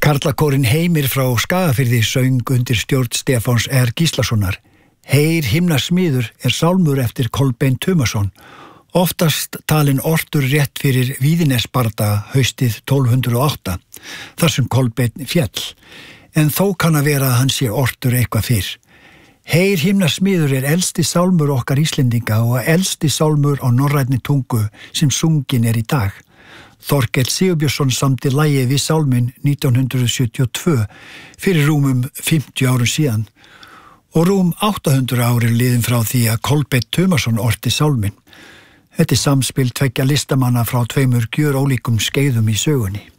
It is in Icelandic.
Karlakórinn Heimir frá Skagafirði söng undir stjórn Stefáns R. Gíslasonar. Heyr himna smiður sálmur eftir Kolbein Tumason, oftast talin ortur rétt fyrir Víðinesbardaga haustið 1208, þar sem Kolbeinn féll, en þó kann að vera að hann sé ortur eitthvað fyrr. Heyr himna smiður elsti sálmur okkar Íslendinga og elsti sálmur á norrænni tungu sem sungin í dag. Þorkell Sigurbjörnsson samdi lagið við sálminn 1972 fyrir rúmum 50 árum síðan og rúm 800 ári liðin frá því að Kolbeinn Tumason orti sálminn. Þetta samspil tveggja listamanna frá tveimur gjörólíkum skeiðum í sögunni.